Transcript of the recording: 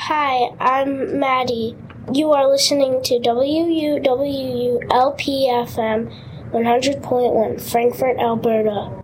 Hi, I'm Maddie. You are listening to WUWU LPFM 100.1, Frankfurt, Alberta.